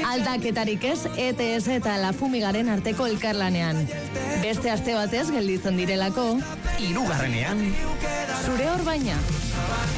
Aldaketarik ez, ETS eta La Fumigaren arteko elkarlanean. Beste aste batez gelditzen direlako, 3. zure orbaina.